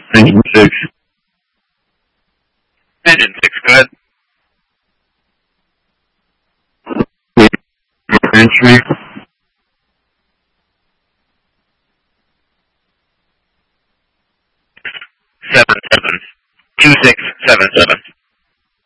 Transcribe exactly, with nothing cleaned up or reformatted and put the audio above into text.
Engine six. Engine six, go ahead. Entry. Seven seven two six seven seven.